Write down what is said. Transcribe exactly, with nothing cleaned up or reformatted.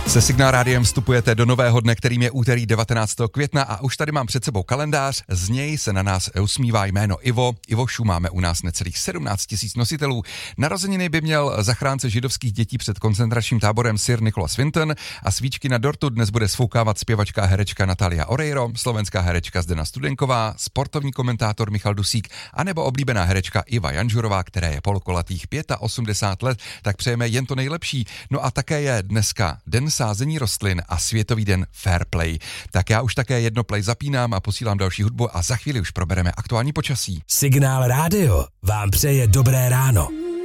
Se Signál Rádiem vstupujete do nového dne, kterým je úterý devatenáctého května a už tady mám před sebou kalendář, z něj se na nás usmívá jméno Ivo. Ivošu máme u nás necelých sedmnáct tisíc nositelů. Narozeniny by měl zachránce židovských dětí před koncentračním táborem Sir Nicholas Winton a svíčky na dortu dnes bude sfoukávat zpěvačka a herečka Natalia Oreiro, slovenská herečka Zdena Studenková, sportovní komentátor Michal Dusík a nebo oblíbená herečka Iva Janžurová, která je polokolatých osmdesát pět let, tak přejeme jen to nejlepší. No a také je dneska den sázení rostlin a Světový den Fair Play. Tak já už také jedno play zapínám a posílám další hudbu a za chvíli už probereme aktuální počasí. Signál Rádio vám přeje dobré ráno.